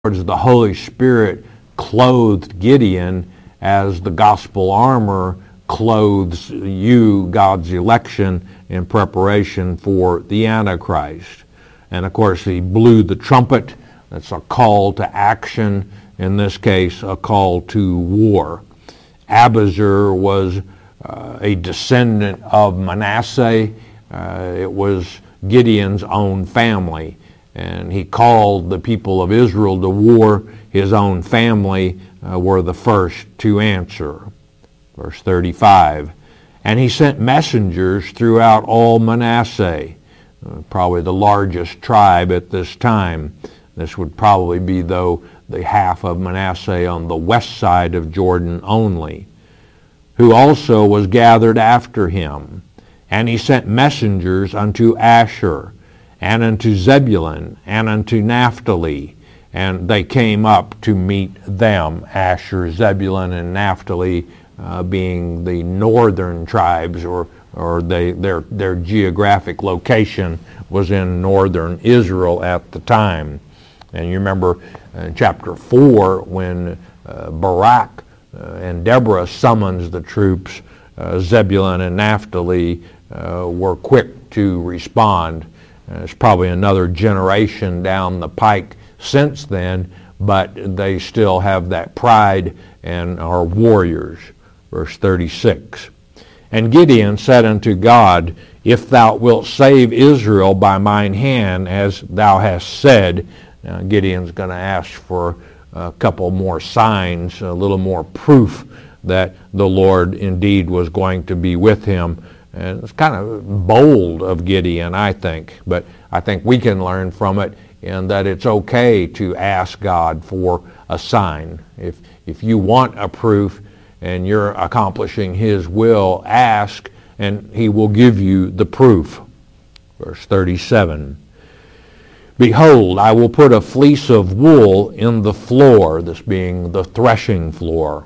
words, the Holy Spirit clothed Gideon as the gospel armor clothes you, God's election, in preparation for the Antichrist. And of course, he blew the trumpet. That's a call to action. In this case, a call to war. Abiezer was a descendant of Manasseh. It was Gideon's own family. And he called the people of Israel to war. His own family were the first to answer. Verse 35. And he sent messengers throughout all Manasseh, probably the largest tribe at this time. This would probably be, though, the half of Manasseh on the west side of Jordan only, who also was gathered after him. And he sent messengers unto Asher, and unto Zebulun, and unto Naphtali, and they came up to meet them, Asher, Zebulun, and Naphtali being the northern tribes, or their geographic location was in northern Israel at the time. And you remember in chapter 4 when Barak and Deborah summons the troops, Zebulun and Naphtali were quick to respond. It's probably another generation down the pike since then, but they still have that pride and are warriors. Verse 36. And Gideon said unto God, If thou wilt save Israel by mine hand, as thou hast said. Now Gideon's going to ask for a couple more signs, a little more proof that the Lord indeed was going to be with him. And it's kind of bold of Gideon, I think, but I think we can learn from it in that it's okay to ask God for a sign. If you want a proof and you're accomplishing his will, ask and he will give you the proof. Verse 37. Behold, I will put a fleece of wool in the floor, this being the threshing floor.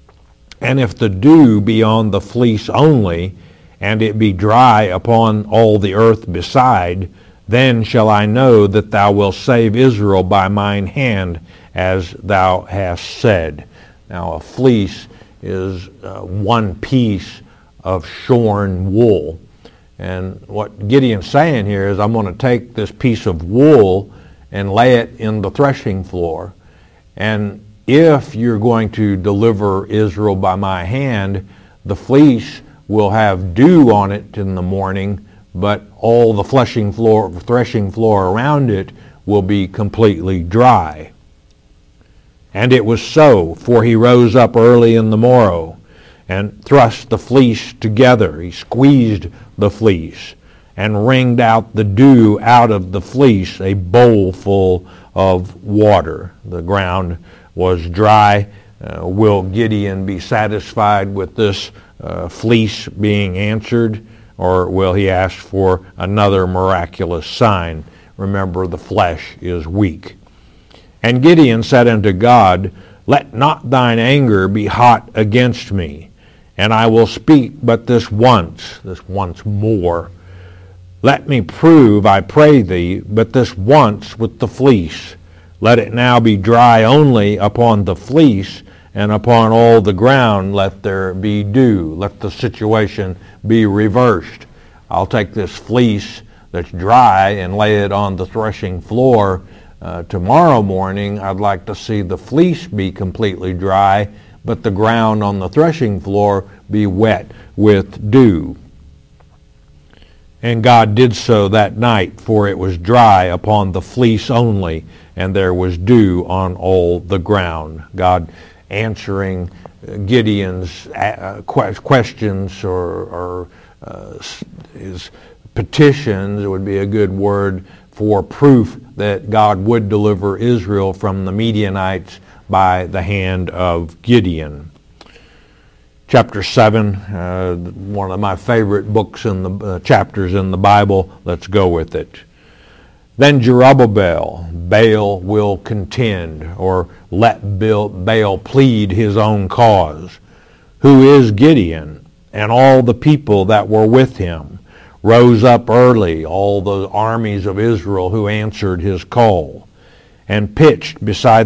And if the dew be on the fleece only, and it be dry upon all the earth beside, then shall I know that thou wilt save Israel by mine hand, as thou hast said. Now a fleece is one piece of shorn wool. And what Gideon's saying here is, I'm going to take this piece of wool and lay it in the threshing floor. And if you're going to deliver Israel by my hand, the fleece will have dew on it in the morning, but all the threshing floor around it will be completely dry. And it was so, for he rose up early in the morrow, and thrust the fleece together. He squeezed the fleece, and wringed out the dew out of the fleece, a bowl full of water. The ground was dry. Will Gideon be satisfied with this fleece being answered, or will he ask for another miraculous sign? Remember, the flesh is weak. And Gideon said unto God, Let not thine anger be hot against me, and I will speak but this once more. Let me prove, I pray thee, but this once with the fleece. Let it now be dry only upon the fleece, and upon all the ground let there be dew. Let the situation be reversed. I'll take this fleece that's dry and lay it on the threshing floor. Tomorrow morning I'd like to see the fleece be completely dry, but the ground on the threshing floor be wet with dew. And God did so that night, for it was dry upon the fleece only, and there was dew on all the ground. God answering Gideon's questions or his petitions would be a good word for proof that God would deliver Israel from the Midianites by the hand of Gideon. Chapter 7, one of my favorite books in the chapters in the Bible. Let's go with it. Then Jerubbaal, Baal will contend, or let Baal plead his own cause, who is Gideon, and all the people that were with him, rose up early, all the armies of Israel who answered his call, and pitched beside